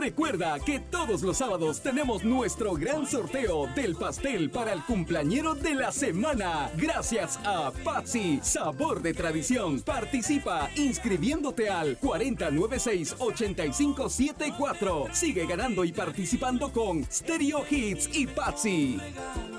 Recuerda que todos los sábados tenemos nuestro gran sorteo del pastel para el cumpleañero de la semana. Gracias a Patsy, sabor de tradición. Participa inscribiéndote al 4096-8574. Sigue ganando y participando con Stereo Hits y Patsy.